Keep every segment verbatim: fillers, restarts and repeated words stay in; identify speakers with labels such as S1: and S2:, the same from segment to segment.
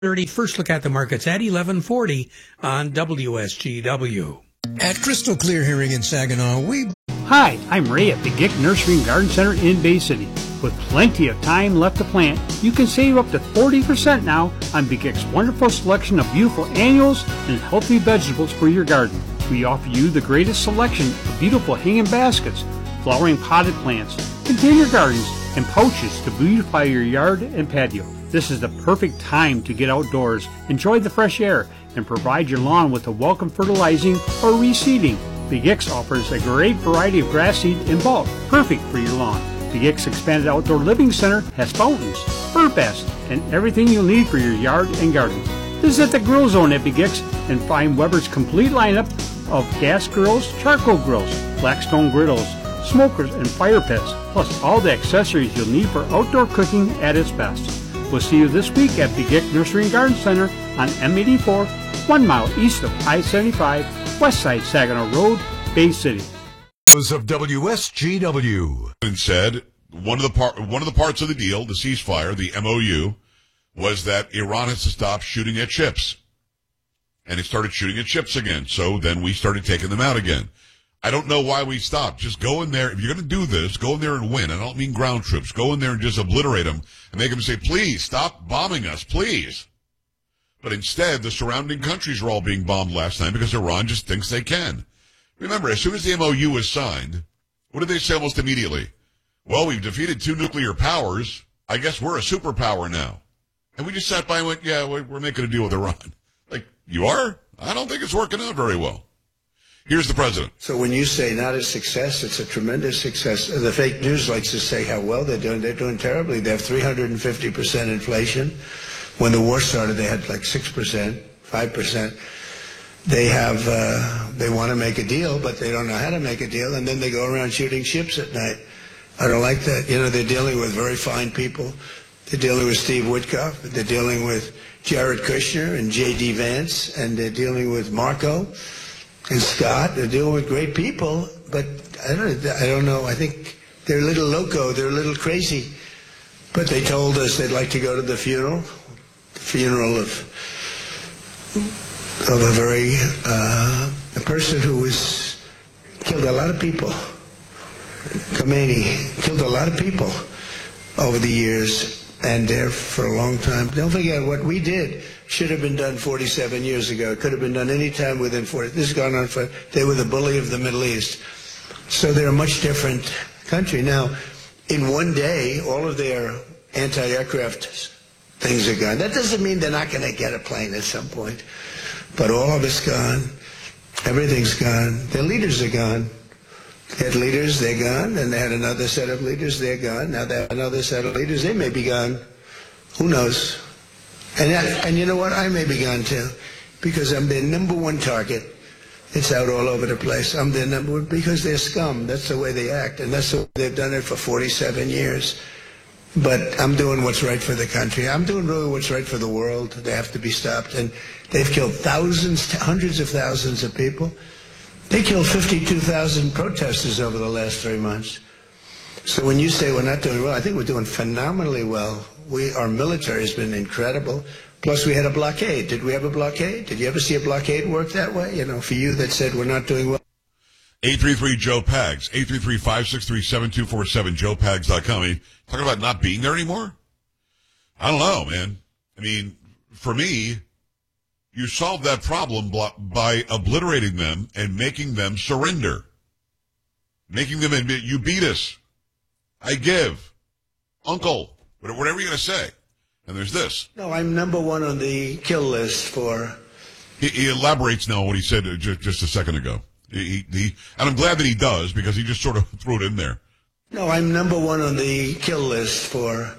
S1: thirty. First look at the markets at eleven forty on W S G W.
S2: At Crystal Clear Hearing in Saginaw, we...
S3: Hi, I'm Ray at Big Ick Nursery and Garden Center in Bay City. With plenty of time left to plant, you can save up to forty percent now on Big Ick's wonderful selection of beautiful annuals and healthy vegetables for your garden. We offer you the greatest selection of beautiful hanging baskets, flowering potted plants, container gardens, and pouches to beautify your yard and patio. This is the perfect time to get outdoors, enjoy the fresh air, and provide your lawn with a welcome fertilizing or reseeding. Big Ick's offers a great variety of grass seed in bulk, perfect for your lawn. Big Ick's expanded outdoor living center has fountains, bird baths, and everything you'll need for your yard and garden. Visit the Grill Zone at Big Ick's and find Weber's complete lineup of gas grills, charcoal grills, Blackstone griddles, smokers, and fire pits, plus all the accessories you'll need for outdoor cooking at its best. We'll see you this week at Big Ick Nursery and Garden Center on M eighty-four, one mile east of I seventy-five, west side Saginaw Road, Bay City.
S2: Of W S G W.
S4: And said one of the part, one of the parts of the deal, the ceasefire, the M O U, was that Iran has to stop shooting at ships. And it started shooting at ships again. So then we started taking them out again. I don't know why we stopped. Just go in there. If you're going to do this, go in there and win. I don't mean ground troops. Go in there and just obliterate them and make them say, please, stop bombing us, please. But instead, the surrounding countries were all being bombed last night because Iran just thinks they can. Remember, as soon as the M O U was signed, what did they say almost immediately? Well, we've defeated two nuclear powers. I guess we're a superpower now. And we just sat by and went, yeah, we're making a deal with Iran. Like, you are? I don't think it's working out very well. Here's the president.
S5: So when you say not a success, it's a tremendous success. The fake news likes to say how well they're doing. They're doing terribly. They have three hundred fifty percent inflation. When the war started, they had like six percent, five percent. They have, uh, they want to make a deal, but they don't know how to make a deal, and then they go around shooting ships at night. I don't like that. You know, they're dealing with very fine people. They're dealing with Steve Witkoff. They're dealing with Jared Kushner and J D Vance, and they're dealing with Marco and Scott. They're dealing with great people, but I don't, I don't know. I think they're a little loco. They're a little crazy. But they told us they'd like to go to the funeral, the funeral of of a very uh, a person who was killed a lot of people. Khomeini killed a lot of people over the years, and there for a long time. Don't forget what we did. Should have been done forty-seven years ago. It could have been done any time within forty. This has gone on for, they were the bully of the Middle East. So they're a much different country. Now, in one day, all of their anti-aircraft things are gone. That doesn't mean they're not going to get a plane at some point. But all of it's gone. Everything's gone. Their leaders are gone. They had leaders, they're gone. And they had another set of leaders, they're gone. Now they have another set of leaders, they may be gone. Who knows? And, that, and you know what? I may be gone too, because I'm their number one target. It's out all over the place. I'm their number one, because they're scum. That's the way they act, and that's the way they've done it for forty-seven years. But I'm doing what's right for the country. I'm doing really what's right for the world. They have to be stopped. And they've killed thousands, hundreds of thousands of people. They killed fifty-two thousand protesters over the last three months. So when you say we're not doing well, I think we're doing phenomenally well. We, our military has been incredible. Plus, we had a blockade. Did we have a blockade? Did you ever see a blockade work that way? You know, for you that said we're not doing well.
S4: eight three three Joe Pags, eight three three, five six three, seven two four seven, joe pags dot com. I mean, talking about not being there anymore? I don't know, man. I mean, for me, you solve that problem by obliterating them and making them surrender. Making them admit, you beat us. I give. Uncle. Whatever you're going to say. And there's this.
S5: No, I'm number one on the kill list for...
S4: He, he elaborates now on what he said just, just a second ago. He, he, and I'm glad that he does, because he just sort of threw it in there.
S5: No, I'm number one on the kill list for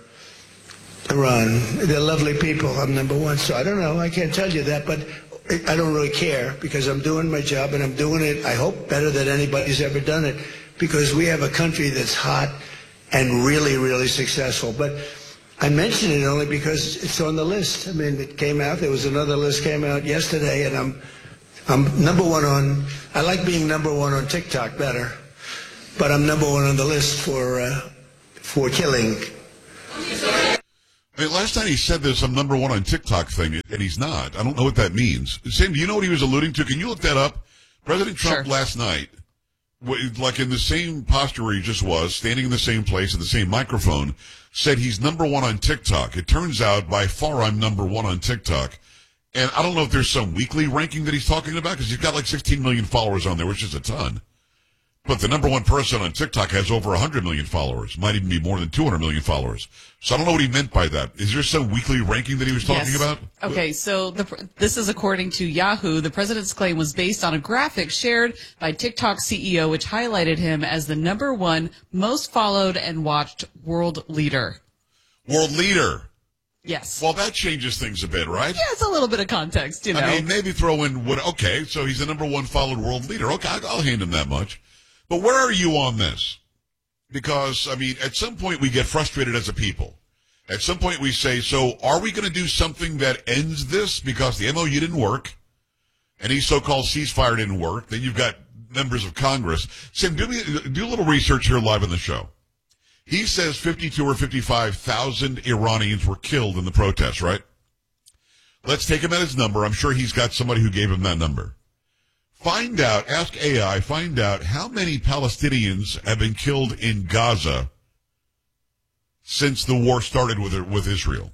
S5: Iran. They're lovely people. I'm number one. So I don't know. I can't tell you that, but I don't really care, because I'm doing my job, and I'm doing it, I hope, better than anybody's ever done it, because we have a country that's hot and really, really successful. But I mention it only because it's on the list. I mean, it came out. There was another list came out yesterday, and I'm I'm number one on, I like being number one on TikTok better, but I'm number one on the list for uh, for killing.
S4: I mean, last night he said there's some number one on TikTok thing, and he's not. I don't know what that means. Sam, do you know what he was alluding to? Can you look that up? President Trump
S6: Sure.
S4: last night, like in the same posture where he just was, standing in the same place, in the same microphone, said he's number one on TikTok. It turns out, by far, I'm number one on TikTok. And I don't know if there's some weekly ranking that he's talking about, because he's got like sixteen million followers on there, which is a ton. But the number one person on TikTok has over one hundred million followers. Might even be more than two hundred million followers. So I don't know what he meant by that. Is there some weekly ranking that he was talking
S6: Yes.
S4: about?
S6: Okay, so the, this is according to Yahoo. The president's claim was based on a graphic shared by TikTok C E O, which highlighted him as the number one most followed and watched world leader.
S4: World leader.
S6: Yes.
S4: Well, that changes things a bit, right?
S6: Yeah, it's a little bit of context, you know.
S4: I mean, maybe throw in what, okay, so he's the number one followed world leader. Okay, I'll I'll hand him that much. But where are you on this? Because, I mean, at some point we get frustrated as a people. At some point we say, so are we going to do something that ends this because the M O U didn't work, any so-called ceasefire didn't work? Then you've got members of Congress. Sam, do, me, do a little research here live on the show. He says fifty-two or fifty-five thousand Iranians were killed in the protests, right? Let's take him at his number. I'm sure he's got somebody who gave him that number. Find out, ask A I, find out how many Palestinians have been killed in Gaza since the war started with with Israel.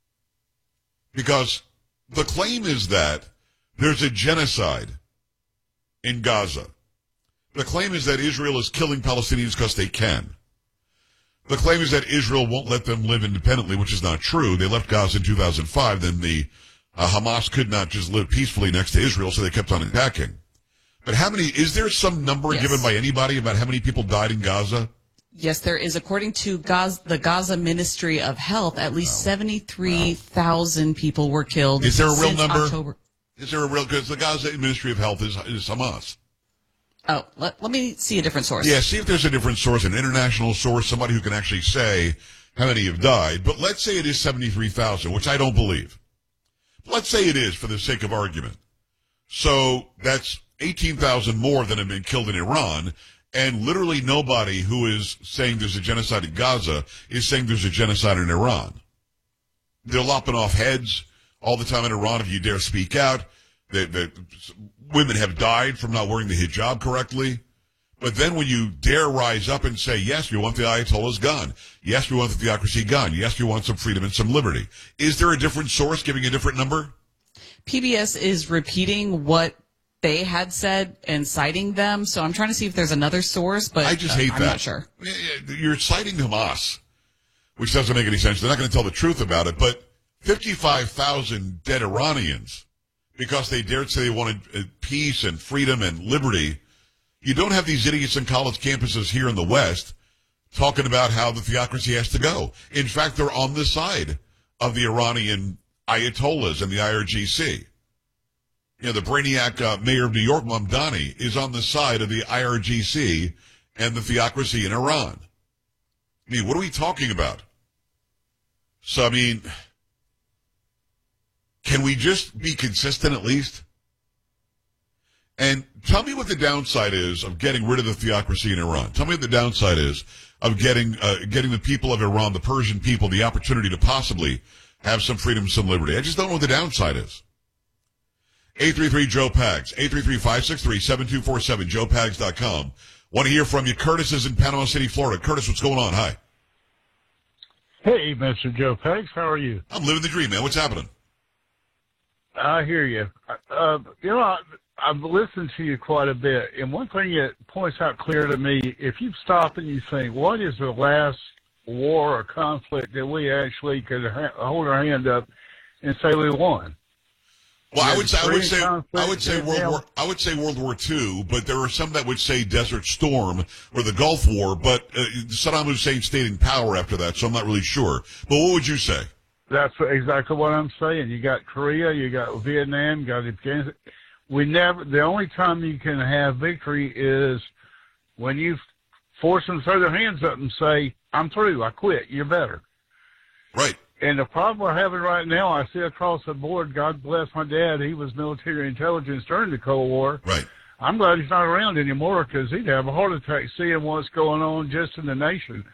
S4: Because the claim is that there's a genocide in Gaza. The claim is that Israel is killing Palestinians because they can. The claim is that Israel won't let them live independently, which is not true. They left Gaza in two thousand five. Then the uh, Hamas could not just live peacefully next to Israel, so they kept on attacking. But how many, is there some number
S6: Yes.
S4: given by anybody about how many people died in Gaza?
S6: Yes, there is. According to Gaza, the Gaza Ministry of Health, at least seventy-three thousand people were killed.
S4: Is there a real
S6: since
S4: number?
S6: October.
S4: Is there a real, because the Gaza Ministry of Health is, is Hamas.
S6: Oh, let, let me see a different source.
S4: Yeah, see if there's a different source, an international source, somebody who can actually say how many have died. But let's say it is seventy-three thousand, which I don't believe. Let's say it is for the sake of argument. So that's eighteen thousand more than have been killed in Iran, and literally nobody who is saying there's a genocide in Gaza is saying there's a genocide in Iran. They're lopping off heads all the time in Iran if you dare speak out. The, the, women have died from not wearing the hijab correctly. But then when you dare rise up and say, yes, we want the Ayatollahs gone. Yes, we want the theocracy gone. Yes, we want some freedom and some liberty. Is there a different source giving a different number?
S6: P B S is repeating what they had said and citing them, so I'm trying to see if there's another source, but
S4: I just
S6: uh,
S4: hate
S6: I'm
S4: that.
S6: not sure.
S4: You're citing Hamas, which doesn't make any sense. They're not going to tell the truth about it, but fifty-five thousand dead Iranians because they dared say they wanted peace and freedom and liberty. You don't have these idiots on college campuses here in the West talking about how the theocracy has to go. In fact, they're on the side of the Iranian Ayatollahs and the I R G C. You know, the brainiac uh, mayor of New York, Mamdani, is on the side of the I R G C and the theocracy in Iran. I mean, what are we talking about? So, I mean, can we just be consistent at least? And tell me what the downside is of getting rid of the theocracy in Iran. Tell me what the downside is of getting uh, getting the people of Iran, the Persian people, the opportunity to possibly have some freedom, some liberty. I just don't know what the downside is. eight three three Joe Pags, eight three three, five six three, seven two four seven, joe pags dot com. Want to hear from you. Curtis is in Panama City, Florida. Curtis, what's going on? Hi.
S7: Hey, Mister Joe Pags, how are you?
S4: I'm living the dream, man. What's happening?
S7: I hear you. Uh, you know, I, I've listened to you quite a bit, and one thing that points out clear to me, if you stop and you think, what is the last war or conflict that we actually could ha- hold our hand up and say we won?
S4: Well, I would say I would
S7: Korean
S4: say
S7: conflict,
S4: I would say World
S7: Vietnam.
S4: War I would say World War Two, but there are some that would say Desert Storm or the Gulf War. But uh, Saddam Hussein stayed in power after that, so I'm not really sure. But what would you say?
S7: That's exactly what I'm saying. You got Korea, you got Vietnam, you got Afghanistan. We never. The only time you can have victory is when you force them to throw their hands up and say, "I'm through. I quit. You're better."
S4: Right.
S7: And the problem we're having right now, I see across the board. God bless my dad. He was military intelligence during the Cold War.
S4: Right.
S7: I'm glad he's not around anymore because he'd have a heart attack seeing what's going on just in the nation.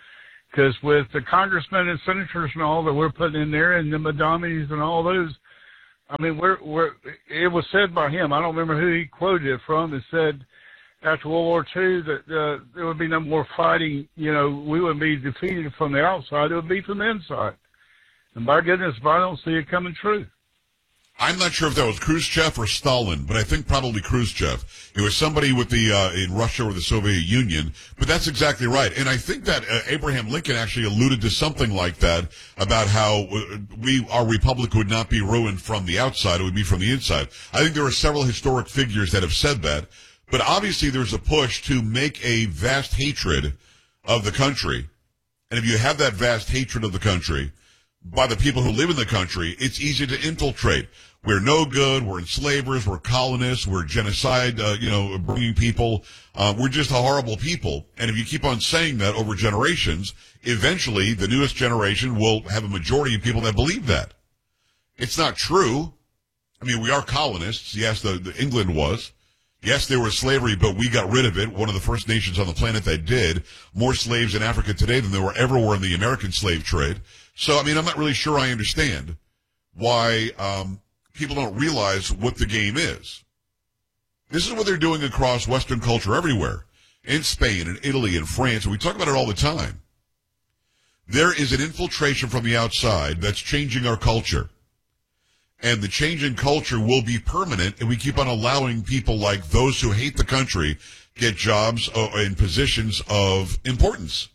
S7: Because with the congressmen and senators and all that we're putting in there, and the Madamis and all those, I mean, we're we're. It was said by him. I don't remember who he quoted it from. It said after World War Two that uh, there would be no more fighting. You know, we wouldn't be defeated from the outside; it would be from the inside. And by goodness, if I don't see it coming true.
S4: I'm not sure if that was Khrushchev or Stalin, but I think probably Khrushchev. It was somebody with the uh, in Russia or the Soviet Union, but that's exactly right. And I think that uh, Abraham Lincoln actually alluded to something like that about how uh, we our republic would not be ruined from the outside; it would be from the inside. I think there are several historic figures that have said that, but obviously there's a push to make a vast hatred of the country, and if you have that vast hatred of the country by the people who live in the country, it's easy to infiltrate. We're no good. We're enslavers. We're colonists. We're genocide, uh, you know, bringing people. Uh, we're just a horrible people. And if you keep on saying that over generations, eventually the newest generation will have a majority of people that believe that. It's not true. I mean, we are colonists. Yes, the, the England was. Yes, there was slavery, but we got rid of it. One of the first nations on the planet that did. More slaves in Africa today than there were ever were in the American slave trade. So, I mean, I'm not really sure I understand why um, people don't realize what the game is. This is what they're doing across Western culture everywhere, in Spain and Italy and France, and we talk about it all the time. There is an infiltration from the outside that's changing our culture. And the change in culture will be permanent, and we keep on allowing people like those who hate the country get jobs in positions of importance.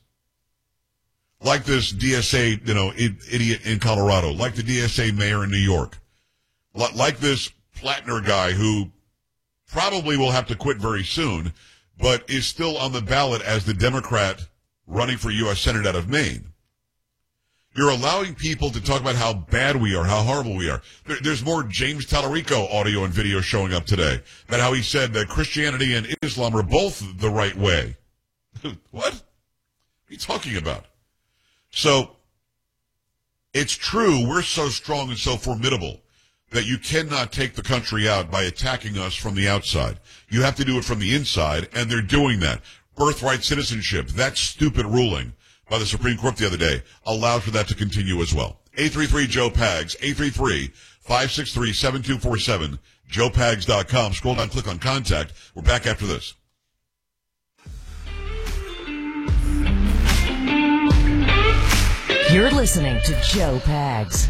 S4: Like this D S A, you know, idiot in Colorado, like the D S A mayor in New York, like this Plattner guy who probably will have to quit very soon, but is still on the ballot as the Democrat running for U S Senate out of Maine. You're allowing people to talk about how bad we are, how horrible we are. There, there's more James Tallarico audio and video showing up today about how he said that Christianity and Islam are both the right way. What? What are you talking about? So, it's true, we're so strong and so formidable that you cannot take the country out by attacking us from the outside. You have to do it from the inside, and they're doing that. Birthright citizenship, that stupid ruling by the Supreme Court the other day allowed for that to continue as well. eight three three Joe Pags, eight three three, five six three, seven two four seven, joe pags dot com. Scroll down, click on contact. We're back after this.
S8: You're listening to Joe Pags.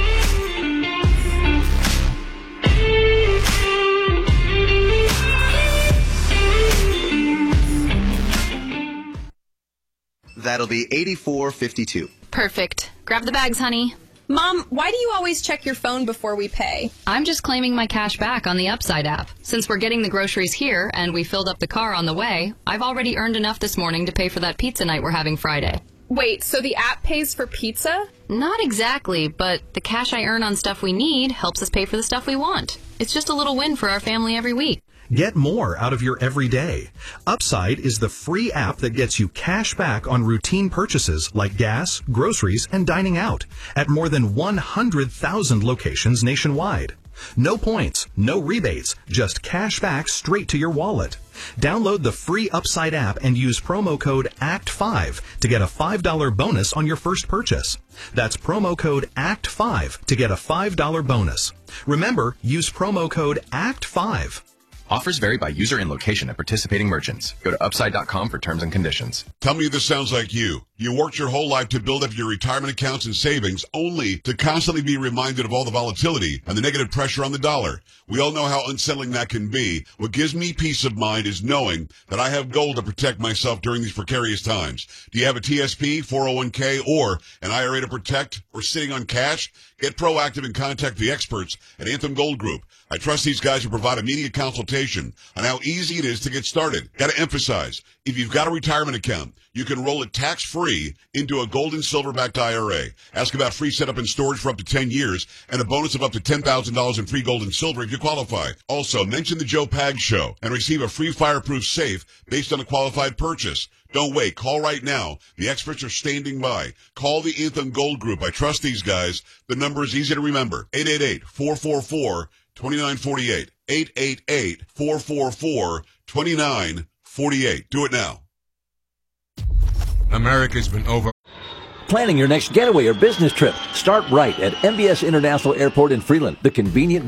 S9: That'll be eighty-four fifty-two.
S10: Perfect. Grab the bags, honey.
S11: Mom, why do you always check your phone before we pay?
S10: I'm just claiming my cash back on the Upside app. Since we're getting the groceries here and we filled up the car on the way, I've already earned enough this morning to pay for that pizza night we're having Friday.
S11: Wait, so the app pays for pizza?
S10: Not exactly, but the cash I earn on stuff we need helps us pay for the stuff we want. It's just a little win for our family every week.
S12: Get more out of your everyday. Upside is the free app that gets you cash back on routine purchases like gas, groceries, and dining out at more than one hundred thousand locations nationwide. No points, no rebates, just cash back straight to your wallet. Download the free Upside app and use promo code A C T five to get a five dollars bonus on your first purchase. That's promo code A C T five to get a five dollars bonus. Remember, use promo code A C T five.
S13: Offers vary by user and location at participating merchants. Go to upside dot com for terms and conditions.
S4: Tell me if this sounds like you. You worked your whole life to build up your retirement accounts and savings only to constantly be reminded of all the volatility and the negative pressure on the dollar. We all know how unsettling that can be. What gives me peace of mind is knowing that I have gold to protect myself during these precarious times. Do you have a T S P, four oh one k, or an I R A to protect, or sitting on cash? Get proactive and contact the experts at Anthem Gold Group. I trust these guys who provide immediate consultation on how easy it is to get started. Got to emphasize, if you've got a retirement account, you can roll it tax-free into a gold and silver-backed I R A. Ask about free setup and storage for up to ten years and a bonus of up to ten thousand dollars in free gold and silver if you qualify. Also, mention the Joe Pags Show and receive a free fireproof safe based on a qualified purchase. Don't wait. Call right now. The experts are standing by. Call the Anthem Gold Group. I trust these guys. The number is easy to remember. eight eight eight, four four four, two nine four eight. eight eight eight, four four four, two nine four eight. Do it now.
S14: America's been over. Planning your next getaway or business trip? Start right at M B S International Airport in Freeland, the convenient